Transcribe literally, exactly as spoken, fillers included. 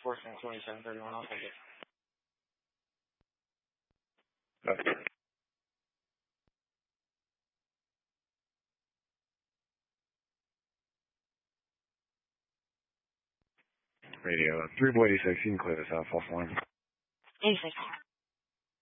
four since twenty-seven thirty-one. I'll take it. Okay. Radio, three boy eighty-six, you can clear this out, false alarm. eighty-six.